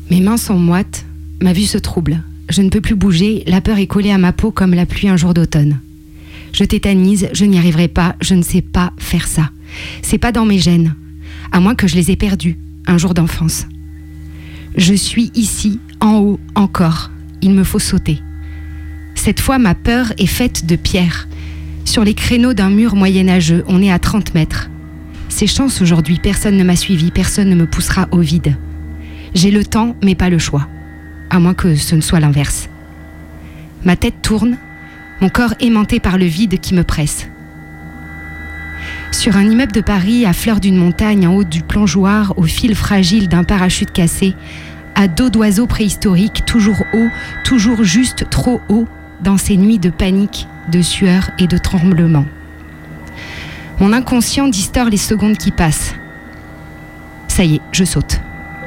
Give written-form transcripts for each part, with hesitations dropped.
Mes mains sont moites, ma vue se trouble. Je ne peux plus bouger, la peur est collée à ma peau comme la pluie un jour d'automne. Je tétanise, je n'y arriverai pas, je ne sais pas faire ça. C'est pas dans mes gènes, à moins que je les ai perdus, un jour d'enfance. Je suis ici, en haut, encore. Il me faut sauter. Cette fois, ma peur est faite de pierre. Sur les créneaux d'un mur moyenâgeux, on est à 30 mètres. C'est chance aujourd'hui, personne ne m'a suivi, personne ne me poussera au vide. J'ai le temps, mais pas le choix. À moins que ce ne soit l'inverse. Ma tête tourne, mon corps aimanté par le vide qui me presse. Sur un immeuble de Paris, à fleur d'une montagne, en haut du plongeoir, au fil fragile d'un parachute cassé, à dos d'oiseau préhistorique, toujours haut, toujours juste trop haut, dans ces nuits de panique, de sueur et de tremblement. Mon inconscient distord les secondes qui passent. Ça y est, je saute.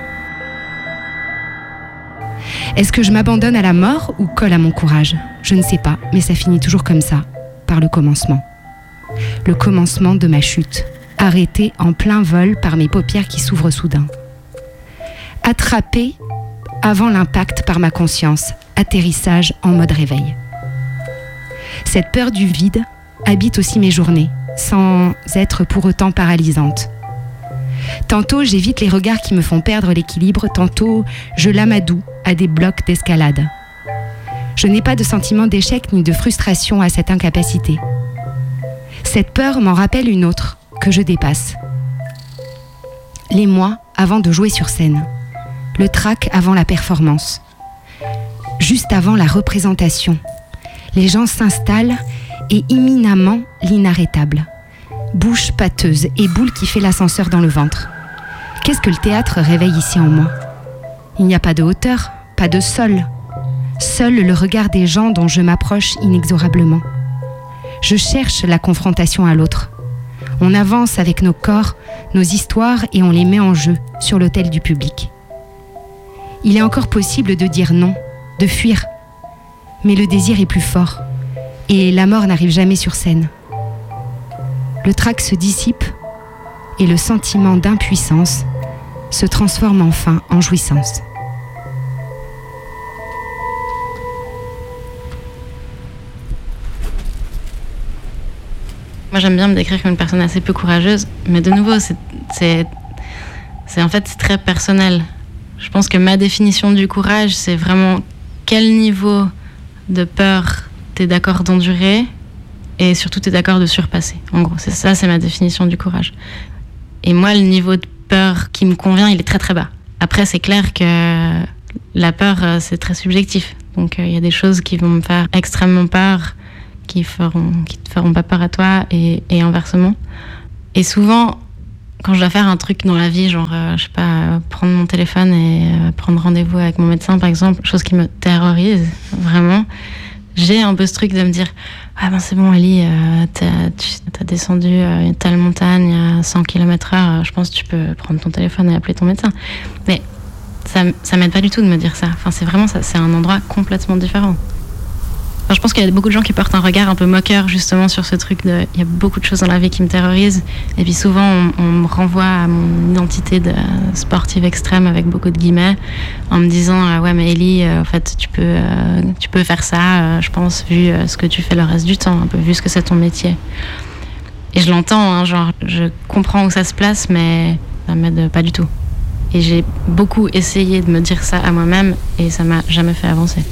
Est-ce que je m'abandonne à la mort ou colle à mon courage ? Je ne sais pas, mais ça finit toujours comme ça, par le commencement. Le commencement de ma chute, arrêtée en plein vol par mes paupières qui s'ouvrent soudain. Attrapée avant l'impact par ma conscience, atterrissage en mode réveil. Cette peur du vide habite aussi mes journées, sans être pour autant paralysante. Tantôt, j'évite les regards qui me font perdre l'équilibre, tantôt, je l'amadoue à des blocs d'escalade. Je n'ai pas de sentiment d'échec ni de frustration à cette incapacité. Cette peur m'en rappelle une autre, que je dépasse. Les mois avant de jouer sur scène. Le trac avant la performance. Juste avant la représentation. Les gens s'installent et imminemment l'inarrêtable. Bouche pâteuse et boule qui fait l'ascenseur dans le ventre. Qu'est-ce que le théâtre réveille ici en moi ? Il n'y a pas de hauteur, pas de sol. Seul le regard des gens dont je m'approche inexorablement. Je cherche la confrontation à l'autre. On avance avec nos corps, nos histoires et on les met en jeu sur l'autel du public. Il est encore possible de dire non, de fuir. Mais le désir est plus fort et la mort n'arrive jamais sur scène. Le trac se dissipe et le sentiment d'impuissance se transforme enfin en jouissance. Moi, j'aime bien me décrire comme une personne assez peu courageuse, mais de nouveau, c'est très personnel. Je pense que ma définition du courage, c'est vraiment quel niveau de peur t'es d'accord d'endurer et surtout t'es d'accord de surpasser. En gros, c'est ma définition du courage. Et moi, le niveau de peur qui me convient, il est très très bas. Après, c'est clair que la peur, c'est très subjectif. Donc, il y a des choses qui vont me faire extrêmement peur, qui te feront pas peur à toi et inversement. Et souvent, quand je dois faire un truc dans la vie, genre, je sais pas, prendre mon téléphone et prendre rendez-vous avec mon médecin, par exemple, chose qui me terrorise, vraiment, j'ai un peu ce truc de me dire « Ah ben c'est bon, Ellie, t'as descendu une telle montagne à 100 km/h, je pense que tu peux prendre ton téléphone et appeler ton médecin. » Mais ça m'aide pas du tout de me dire ça. Enfin, c'est vraiment ça, c'est un endroit complètement différent. Enfin, je pense qu'il y a beaucoup de gens qui portent un regard un peu moqueur justement sur ce truc de il y a beaucoup de choses dans la vie qui me terrorisent et puis souvent on me renvoie à mon identité de sportive extrême avec beaucoup de guillemets en me disant ah ouais mais Ellie en fait tu peux faire ça je pense vu ce que tu fais le reste du temps un peu vu ce que c'est ton métier et je l'entends hein, genre je comprends où ça se place mais ça m'aide pas du tout et j'ai beaucoup essayé de me dire ça à moi-même et ça m'a jamais fait avancer.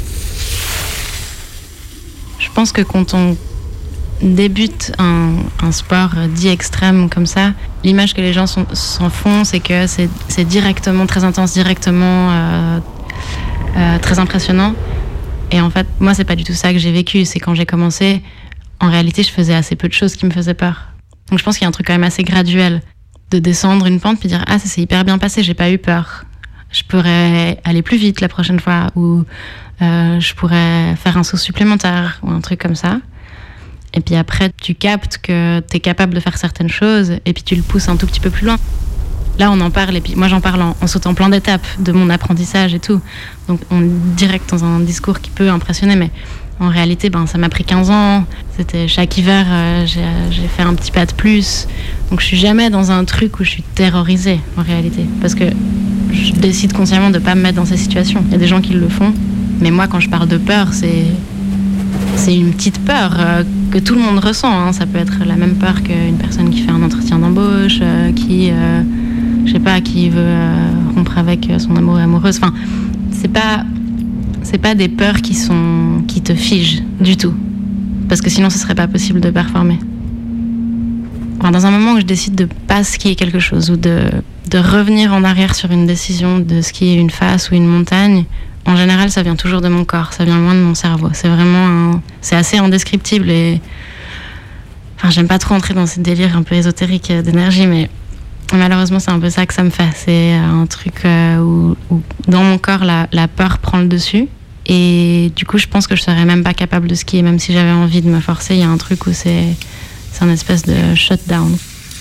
Je pense que quand on débute un sport dit extrême comme ça, l'image que les gens s'en font, c'est que c'est directement très intense, directement très impressionnant. Et en fait, moi, c'est pas du tout ça que j'ai vécu. C'est quand j'ai commencé, en réalité, je faisais assez peu de choses qui me faisaient peur. Donc je pense qu'il y a un truc quand même assez graduel de descendre une pente puis dire ah ça s'est hyper bien passé, j'ai pas eu peur. Je pourrais aller plus vite la prochaine fois ou je pourrais faire un saut supplémentaire ou un truc comme ça. Et puis après, tu captes que tu es capable de faire certaines choses et puis tu le pousses un tout petit peu plus loin. Là, on en parle et puis moi, j'en parle en sautant plein d'étapes de mon apprentissage et tout. Donc, on est direct dans un discours qui peut impressionner. Mais En réalité, ça m'a pris 15 ans. C'était chaque hiver, j'ai fait un petit pas de plus. Donc je suis jamais dans un truc où je suis terrorisée, en réalité. Parce que je décide consciemment de ne pas me mettre dans ces situations. Il y a des gens qui le font. Mais moi, quand je parle de peur, c'est une petite peur que tout le monde ressent. Hein. Ça peut être la même peur qu'une personne qui fait un entretien d'embauche, qui veut rompre avec son amoureux ou amoureuse. Enfin, c'est pas des peurs qui te figent du tout. Parce que sinon, ce serait pas possible de performer. Enfin, dans un moment où je décide de pas skier quelque chose ou de revenir en arrière sur une décision de skier une face ou une montagne, en général, ça vient toujours de mon corps, ça vient moins de mon cerveau. C'est assez indescriptible et... Enfin, j'aime pas trop entrer dans ces délires un peu ésotériques d'énergie, mais malheureusement, c'est un peu ça que ça me fait. C'est un truc où dans mon corps, la peur prend le dessus. Et du coup, je pense que je serais même pas capable de skier, même si j'avais envie de me forcer. Il y a un truc où c'est un espèce de shutdown.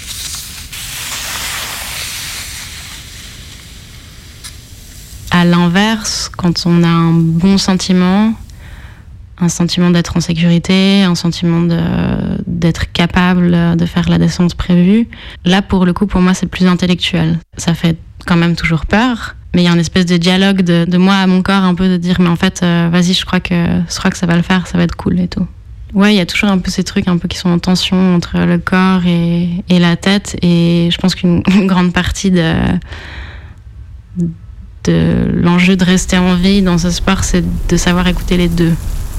À l'inverse, quand on a un bon sentiment, un sentiment d'être en sécurité, un sentiment d'être capable de faire la descente prévue, là, pour le coup, pour moi, c'est plus intellectuel. Ça fait quand même toujours peur, mais il y a une espèce de dialogue de moi à mon corps, un peu de dire, mais en fait, vas-y, je crois que ça va le faire, ça va être cool et tout. Ouais, il y a toujours un peu ces trucs un peu qui sont en tension entre le corps et la tête, et je pense qu'une grande partie de l'enjeu de rester en vie dans ce sport, c'est de savoir écouter les deux.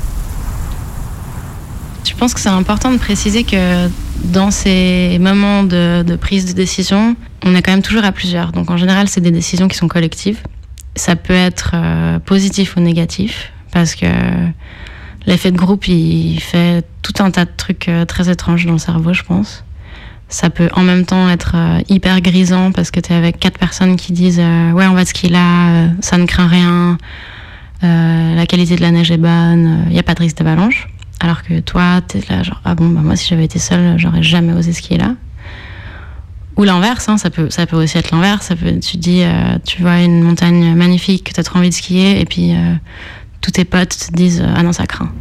Je pense que c'est important de préciser que dans ces moments de prise de décision, on est quand même toujours à plusieurs. Donc en général, c'est des décisions qui sont collectives. Ça peut être positif ou négatif, parce que l'effet de groupe, il fait tout un tas de trucs très étranges dans le cerveau, je pense. Ça peut en même temps être hyper grisant parce que tu es avec 4 personnes qui disent ouais, on va skier là, ça ne craint rien, la qualité de la neige est bonne, il n'y a pas de risque d'avalanche. Alors que toi, tu es là genre, ah bon, moi si j'avais été seule, j'aurais jamais osé skier là. Ou l'inverse, hein, ça peut aussi être l'inverse. Tu dis, tu vois une montagne magnifique que tu as trop envie de skier et puis tous tes potes te disent ah non, ça craint.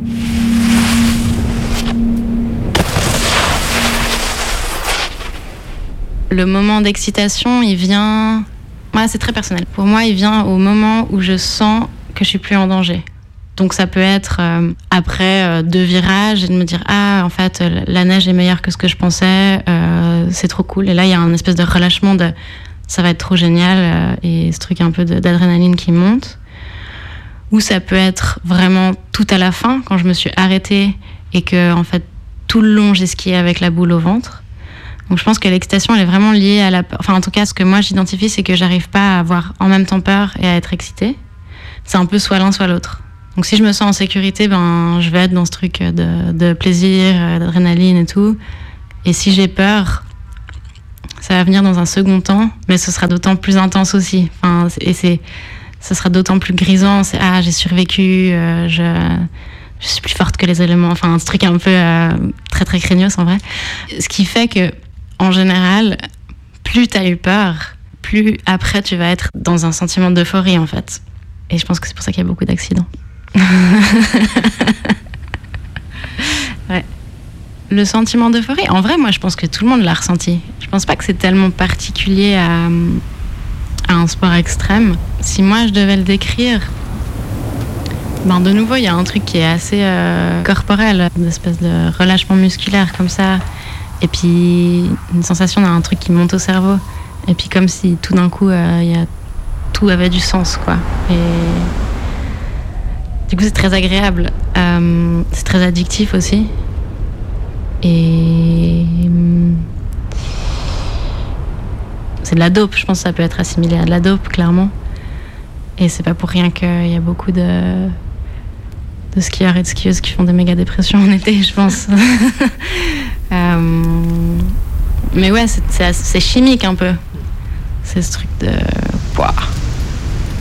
Le moment d'excitation, il vient... Ouais, c'est très personnel. Pour moi, il vient au moment où je sens que je suis plus en danger. Donc ça peut être après 2 virages et de me dire « Ah, en fait, la neige est meilleure que ce que je pensais, c'est trop cool. » Et là, il y a un espèce de relâchement de « Ça va être trop génial » et ce truc un peu d'adrénaline qui monte. Ou ça peut être vraiment tout à la fin, quand je me suis arrêtée et que, en fait, tout le long, j'ai skié avec la boule au ventre. Donc je pense que l'excitation, elle est vraiment liée à la peur. Enfin, en tout cas, ce que moi j'identifie, c'est que j'arrive pas à avoir en même temps peur et à être excitée. C'est un peu soit l'un, soit l'autre. Donc si je me sens en sécurité, je vais être dans ce truc de plaisir, d'adrénaline et tout. Et si j'ai peur, ça va venir dans un second temps, mais ce sera d'autant plus intense aussi. Enfin, ce sera d'autant plus grisant. C'est ah, j'ai survécu, je suis plus forte que les éléments. Enfin, ce truc un peu très très craignos en vrai. Ce qui fait que en général, plus t'as eu peur, plus après tu vas être dans un sentiment d'euphorie en fait. Et je pense que c'est pour ça qu'il y a beaucoup d'accidents. Ouais. Le sentiment d'euphorie, en vrai, moi je pense que tout le monde l'a ressenti. Je pense pas que c'est tellement particulier à un sport extrême. Si moi je devais le décrire, de nouveau, il y a un truc qui est assez corporel, une espèce de relâchement musculaire comme ça. Et puis une sensation d'un truc qui monte au cerveau. Et puis comme si tout d'un coup, tout avait du sens, quoi. Et du coup, c'est très agréable. C'est très addictif aussi. Et c'est de la dope. Je pense que ça peut être assimilé à de la dope, clairement. Et c'est pas pour rien qu'il y a beaucoup de skieurs et de skieuses qui font des méga dépressions en été, je pense. Mais ouais, c'est chimique un peu. C'est ce truc de... Pouah.